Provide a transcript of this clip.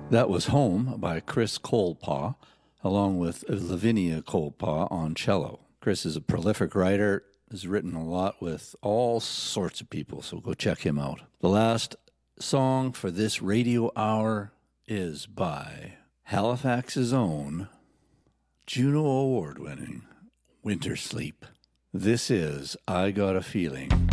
That was Home by Chris Colepaw, along with Lavinia Colepaw on cello. Chris is a prolific writer, has written a lot with all sorts of people, so go check him out. The last song for this radio hour is by Halifax's own, Juno Award-winning Winter Sleep. This is I Got a Feeling.